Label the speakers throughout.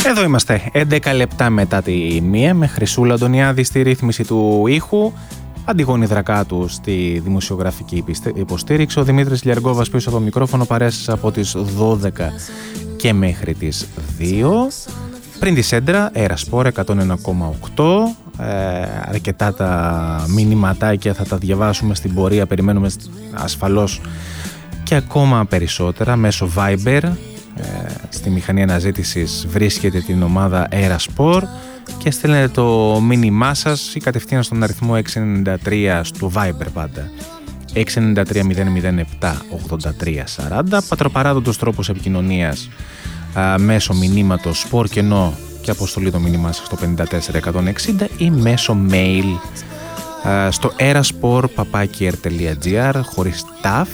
Speaker 1: Εδώ είμαστε, 11 λεπτά μετά τη 1, με Χρυσούλα Αντωνιάδη στη ρύθμιση του ήχου, Αντιγόνη Δρακάτου στη δημοσιογραφική υποστήριξη, ο Δημήτρης Λιαργόβας πίσω από το μικρόφωνο, παρέσεις από τις 12 και μέχρι τις 2. Πριν τη Σέντρα, Αερασπόρ 101,8. Αρκετά τα μηνυματάκια θα τα διαβάσουμε στην πορεία, περιμένουμε ασφαλώς και ακόμα περισσότερα μέσω Viber. Στη μηχανή αναζήτησης βρίσκεται την ομάδα Αερασπόρ και στέλνετε το μήνυμά σας ή κατευθείαν στον αριθμό 693 στο Viber πάντα, 693 007 83 40. Πατροπαράδοτος τρόπος επικοινωνίας μέσω μηνύματος σπορ κενό και αποστολή το μήνυμά σας στο 54160 ή μέσω mail στο eraspor@air.gr χωρίς ταφ.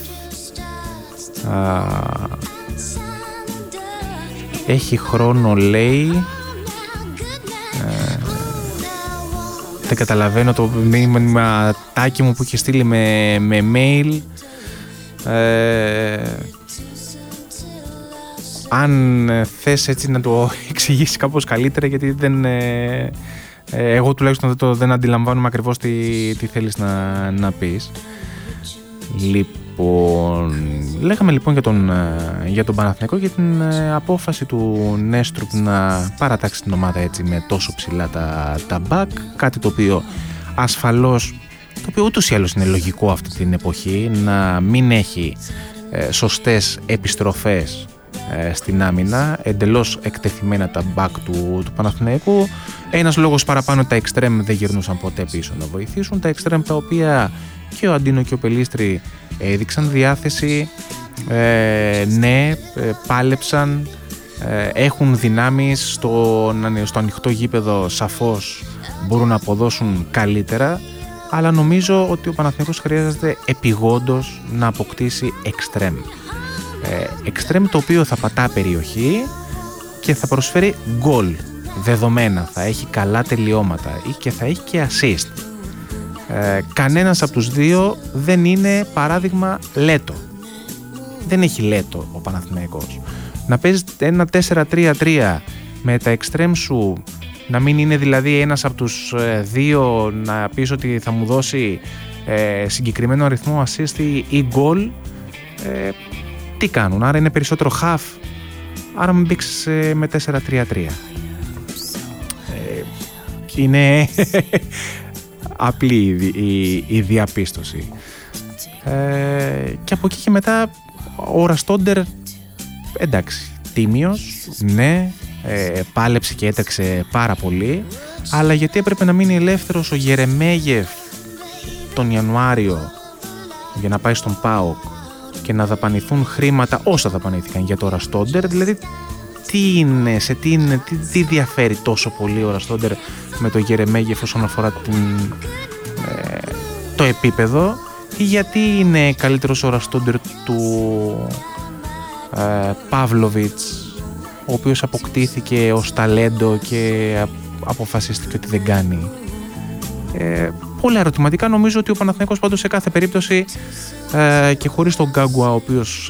Speaker 1: Έχει χρόνο, λέει. Δεν καταλαβαίνω το μήνυματάκι μου που έχει στείλει με mail. Αν θες έτσι να το εξηγήσει κάπως καλύτερα, γιατί δεν, εγώ τουλάχιστον δεν αντιλαμβάνομαι ακριβώς τι θέλεις να πεις. Λοιπόν, λέγαμε λοιπόν για τον Παναθηναϊκό, για την απόφαση του Νέστρουπ να παρατάξει την ομάδα έτσι με τόσο ψηλά τα μπακ, κάτι το οποίο ασφαλώς, το οποίο ούτως ή άλλως είναι λογικό αυτή την εποχή, να μην έχει σωστές επιστροφές στην άμυνα, εντελώς εκτεθειμένα τα μπακ του Παναθηναϊκού. Ένας λόγος παραπάνω, τα εξτρέμ δεν γυρνούσαν ποτέ πίσω να βοηθήσουν, τα εξτρέμ τα οποία και ο Αντίνο και ο Πελίστρη έδειξαν διάθεση, ναι, πάλεψαν, έχουν δυνάμεις στο ανοιχτό γήπεδο, σαφώς μπορούν να αποδώσουν καλύτερα, αλλά νομίζω ότι ο Παναθηναϊκός χρειάζεται επιγόντως να αποκτήσει εξτρέμ. Εξτρέμ το οποίο θα πατά περιοχή και θα προσφέρει γκολ δεδομένα, θα έχει καλά τελειώματα και θα έχει και assist. Κανένας από τους δύο δεν είναι παράδειγμα Λέτο. Δεν έχει Λέτο ο Παναθηναϊκός. Να παίζει ένα 4-3-3 με τα εξτρέμ σου, να μην είναι δηλαδή ένας από τους δύο να πεις ότι θα μου δώσει συγκεκριμένο αριθμό assist ή γκολ. Τι κάνουν, άρα είναι περισσότερο half, άρα μην παίξεις με 4-3-3. Είναι απλή η διαπίστωση. Και από εκεί και μετά ο Ραστόντερ, εντάξει, τίμιος, ναι, πάλεψε και έτρεξε πάρα πολύ, αλλά γιατί έπρεπε να μείνει ελεύθερος ο Γερεμέγεφ τον Ιανουάριο για να πάει στον ΠΑΟΚ και να δαπανηθούν χρήματα όσα δαπανήθηκαν για το Ραστόντερ? Δηλαδή τι διαφέρει τόσο πολύ ο Ραστόντερ με το Γερεμέγεφ όσον αφορά το επίπεδο, ή γιατί είναι καλύτερος ο Ραστόντερ του Παύλοβιτς, ο οποίος αποκτήθηκε ως ταλέντο και αποφασίστηκε ότι δεν κάνει? Πολλά ερωτηματικά. Νομίζω ότι ο Παναθηναϊκός πάντως σε κάθε περίπτωση και χωρίς τον Γκάγκουα, ο οποίος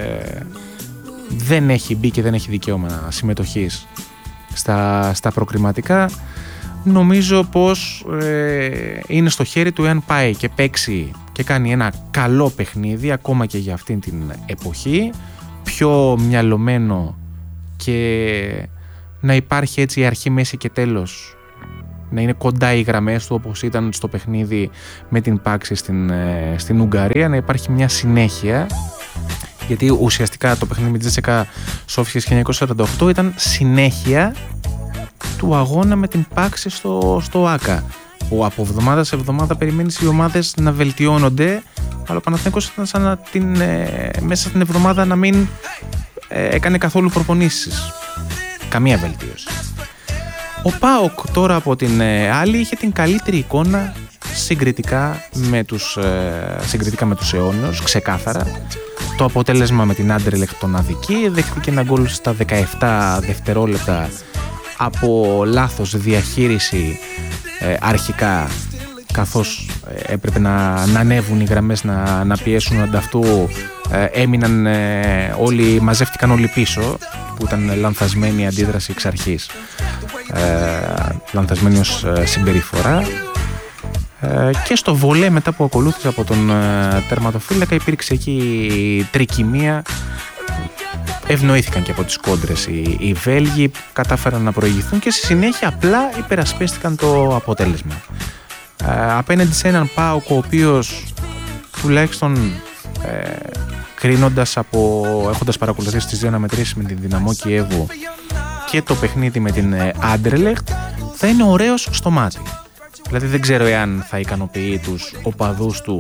Speaker 1: δεν έχει μπει και δεν έχει δικαίωμα συμμετοχής στα προκριματικά, νομίζω πως είναι στο χέρι του, εάν πάει και παίξει και κάνει ένα καλό παιχνίδι ακόμα και για αυτήν την εποχή, πιο μυαλωμένο και να υπάρχει έτσι η αρχή, μέση και τέλος, να είναι κοντά οι γραμμές του όπως ήταν στο παιχνίδι με την Πάξη στην Ουγγαρία, να υπάρχει μια συνέχεια, γιατί ουσιαστικά το παιχνίδι με τη Τζέσσεκα Σόφιας 1948 ήταν συνέχεια του αγώνα με την Πάξη στο ΆΚΑ, που από εβδομάδα σε εβδομάδα περιμένεις οι ομάδες να βελτιώνονται, αλλά ο Παναθηναϊκός ήταν σαν να μέσα στην εβδομάδα να μην έκανε καθόλου προπονήσεις, καμία βελτίωση. Ο ΠΑΟΚ τώρα από την άλλη είχε την καλύτερη εικόνα συγκριτικά με τους αιώνιους, ξεκάθαρα. Το αποτέλεσμα με την Άντερλεχτ τον αδική, δέχτηκε ένα γκολ στα 17 δευτερόλεπτα από λάθος διαχείριση αρχικά, καθώς έπρεπε να ανέβουν οι γραμμές, να πιέσουν ανταυτού έμειναν όλοι, μαζεύτηκαν όλοι πίσω, που ήταν λανθασμένη η αντίδραση εξ αρχής, λανθασμένη ως συμπεριφορά. Και στο βολέ μετά που ακολούθησε από τον τερματοφύλακα υπήρξε εκεί τρικυμία. Ευνοήθηκαν και από τις κόντρες οι Βέλγοι, κατάφεραν να προηγηθούν και στη συνέχεια απλά υπερασπίστηκαν το αποτέλεσμα. Απέναντι σε έναν ΠΑΟΚ ο οποίος τουλάχιστον κρίνοντας έχοντας παρακολουθήσει τις δύο αναμετρήσεις με την Δυναμό Κιέβου και το παιχνίδι με την Άντερλεχτ, θα είναι ωραίος στο μάτι. Δηλαδή δεν ξέρω εάν θα ικανοποιεί τους οπαδούς του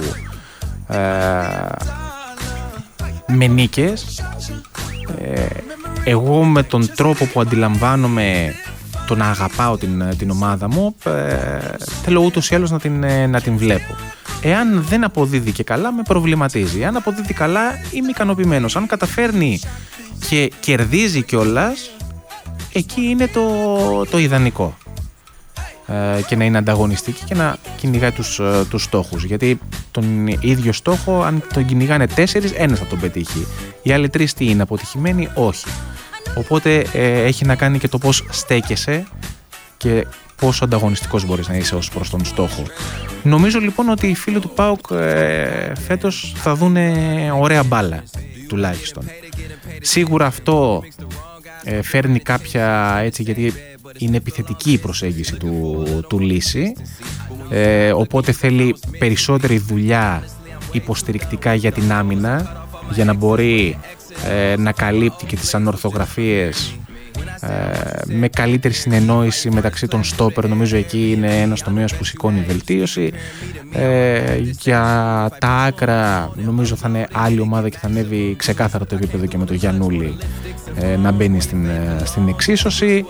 Speaker 1: με νίκες. Εγώ με τον τρόπο που αντιλαμβάνομαι το να αγαπάω την ομάδα μου, θέλω ούτως ή άλλως να την βλέπω. Εάν δεν αποδίδει και καλά, με προβληματίζει. Αν αποδίδει καλά, είμαι ικανοποιημένος. Αν καταφέρνει και κερδίζει κιόλας, εκεί είναι το ιδανικό. Και να είναι ανταγωνιστική και να κυνηγάει τους στόχους. Γιατί τον ίδιο στόχο, αν τον κυνηγάνε 4, ένας θα τον πετύχει. Οι άλλοι 3 τι είναι, αποτυχημένοι? Όχι. Οπότε έχει να κάνει και το πώς στέκεσαι και πόσο ανταγωνιστικός μπορείς να είσαι ως προς τον στόχο. Νομίζω λοιπόν ότι οι φίλοι του ΠΑΟΚ φέτος θα δουν ωραία μπάλα τουλάχιστον. Σίγουρα αυτό φέρνει κάποια έτσι, γιατί είναι επιθετική η προσέγγιση του Λύση, οπότε θέλει περισσότερη δουλειά υποστηρικτικά για την άμυνα, για να μπορεί να καλύπτει και τις ανορθογραφίες με καλύτερη συνεννόηση μεταξύ των στόπερ. Νομίζω εκεί είναι ένας τομέας που σηκώνει βελτίωση. Για τα άκρα νομίζω θα είναι άλλη ομάδα και θα ανέβει ξεκάθαρα το επίπεδο και με το Γιαννούλη να μπαίνει στην εξίσωση.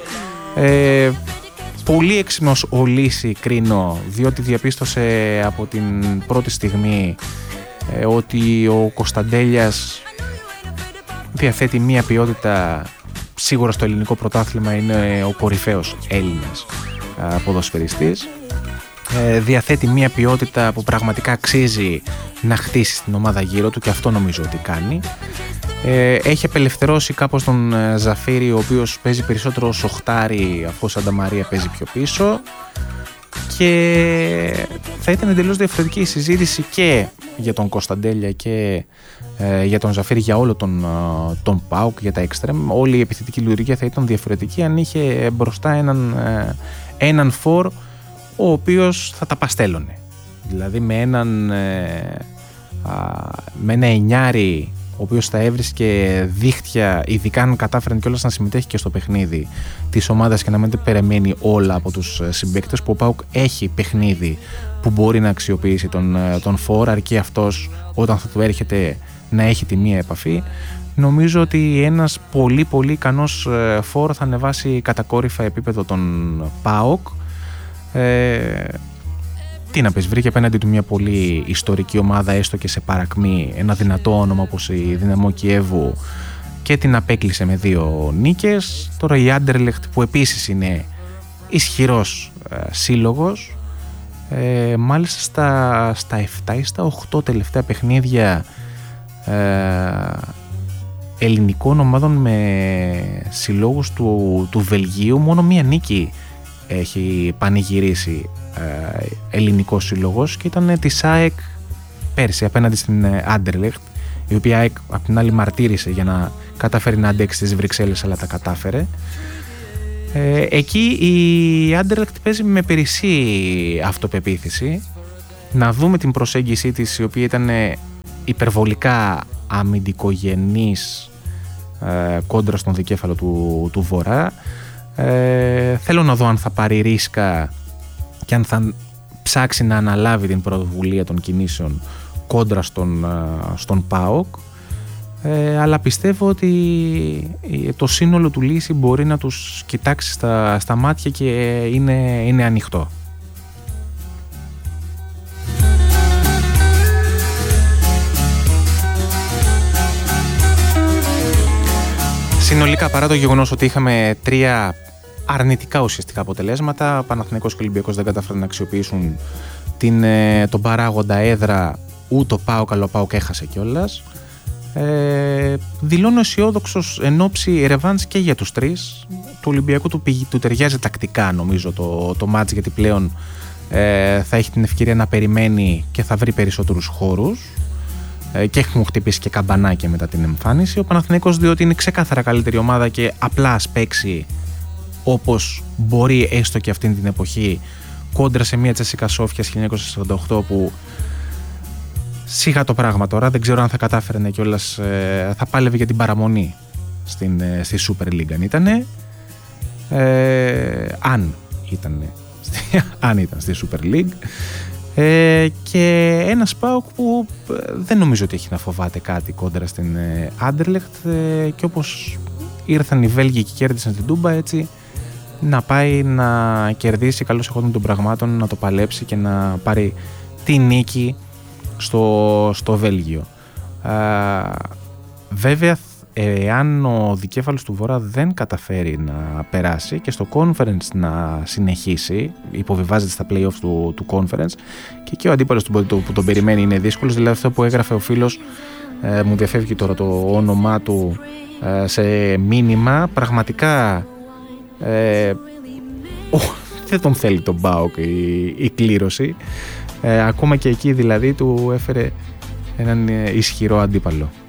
Speaker 1: Πολύ έξυπνος ο Λύση κρίνω, διότι διαπίστωσε από την πρώτη στιγμή ότι ο Κωνσταντέλιας διαθέτει μία ποιότητα, σίγουρα στο ελληνικό πρωτάθλημα είναι ο κορυφαίος Έλληνας ποδοσφαιριστής. Διαθέτει μία ποιότητα που πραγματικά αξίζει να χτίσει την ομάδα γύρω του και αυτό νομίζω ότι κάνει. Έχει απελευθερώσει κάπως τον Ζαφίρι, ο οποίος παίζει περισσότερο ως οχτάρι, αφού ο Σάντα Μαρία παίζει πιο πίσω, και θα ήταν εντελώς διαφορετική η συζήτηση και για τον Κωνσταντέλια και για τον Ζαφίρι, για όλο τον ΠΑΟΚ, για τα εξτρέμ. Όλη η επιθετική λειτουργία θα ήταν διαφορετική αν είχε μπροστά έναν φορ ο οποίος θα τα παστέλωνε. Δηλαδή με ένα εννιάρι ο οποίος θα έβρισκε δίχτυα, ειδικά αν κατάφεραν κιόλας να συμμετέχει και στο παιχνίδι της ομάδας και να μην περιμένει όλα από τους συμπαίκτες, που ο ΠΑΟΚ έχει παιχνίδι που μπορεί να αξιοποιήσει τον φορ, αρκεί αυτός όταν θα του έρχεται να έχει τη μία επαφή. Νομίζω ότι ένας πολύ πολύ ικανός φορ θα ανεβάσει κατακόρυφα επίπεδο τον ΠΑΟΚ. Τι να πεις, βρήκε απέναντι του μια πολύ ιστορική ομάδα, έστω και σε παρακμή, ένα δυνατό όνομα όπως η Δυναμό Κιέβου, και την απέκλεισε με 2 νίκες. Τώρα η Άντερλεχτ, που επίσης είναι ισχυρός σύλλογος, μάλιστα στα 7 ή στα 8 τελευταία παιχνίδια ελληνικών ομάδων με συλλόγους του Βελγίου, μόνο μία νίκη έχει πανηγυρίσει ελληνικός σύλλογος, και ήταν της ΑΕΚ πέρσι απέναντι στην Άντερλεχτ, η οποία ΑΕΚ απ' την άλλη μαρτύρησε για να καταφέρει να αντέξει τις Βρυξέλλες, αλλά τα κατάφερε. Εκεί η Άντερλεχτ παίζει με περισσή αυτοπεποίθηση. Να δούμε την προσέγγιση της, η οποία ήταν υπερβολικά αμυντικογενής κόντρα στον δικέφαλο του Βορρά. Θέλω να δω αν θα πάρει ρίσκα και αν θα ψάξει να αναλάβει την πρωτοβουλία των κινήσεων κόντρα στον ΠΑΟΚ, αλλά πιστεύω ότι το σύνολο του Λύση μπορεί να τους κοιτάξει στα μάτια και είναι ανοιχτό. Συνολικά, παρά το γεγονός ότι είχαμε 3 αρνητικά ουσιαστικά αποτελέσματα, Παναθηναϊκός και Ολυμπιακός δεν κατάφεραν να αξιοποιήσουν τον παράγοντα έδρα, ούτε ο ΠΑΟΚ, αλλά ο ΠΑΟΚ έχασε κιόλας. Δηλώνω αισιόδοξος εν ώψη ρεβάνς και για τους τρεις. Του Ολυμπιακού του ταιριάζει τακτικά νομίζω το μάτς, γιατί πλέον θα έχει την ευκαιρία να περιμένει και θα βρει περισσότερους χώρους και έχουν χτυπήσει και καμπανάκια μετά την εμφάνιση. Ο Παναθηναϊκός, διότι είναι ξεκάθαρα καλύτερη ομάδα και απλά ας παίξει όπως μπορεί έστω και αυτήν την εποχή κόντρα σε μια Τσέσικα Σόφιας 1948 που σίγα το πράγμα τώρα, δεν ξέρω αν θα κατάφερε κιόλας, θα πάλευε για την παραμονή στη Super League αν ήτανε, αν ήταν στη Super League, και ένας ΠΑΟΚ που δεν νομίζω ότι έχει να φοβάται κάτι κόντρα στην Άντερλεχτ, και όπως ήρθαν οι Βέλγοι και κέρδισαν την Τούμπα, έτσι να πάει να κερδίσει καλώς εχόντων των πραγμάτων, να το παλέψει και να πάρει τη νίκη στο Βέλγιο. Βέβαια, εάν ο δικέφαλος του Βορρά δεν καταφέρει να περάσει και στο Conference να συνεχίσει, υποβιβάζεται στα play-off του Conference, και εκεί ο αντίπαλος που τον περιμένει είναι δύσκολος. Δηλαδή αυτό που έγραφε ο φίλος, μου διαφεύγει τώρα το όνομά του, σε μήνυμα, πραγματικά δεν τον θέλει τον ΠΑΟΚ η κλήρωση, ακόμα και εκεί δηλαδή του έφερε έναν ισχυρό αντίπαλο.